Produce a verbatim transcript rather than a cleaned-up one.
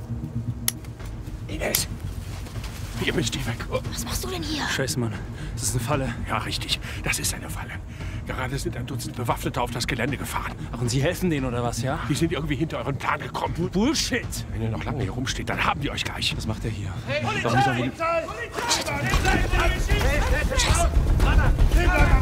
Ines! Ihr müsst hier weg. Oh. Was machst du denn hier? Scheiße, Mann. Das ist eine Falle. Ja, richtig. Das ist eine Falle. Gerade sind ein Dutzend Bewaffnete auf das Gelände gefahren. Ach, und Sie helfen denen, oder was, ja? Die sind irgendwie hinter euren Plan gekommen. Bullshit! Wenn ihr noch lange hier rumsteht, dann haben die euch gleich. Was macht er hier? Hey, Warum soll Polizei! Polizei! Polizei!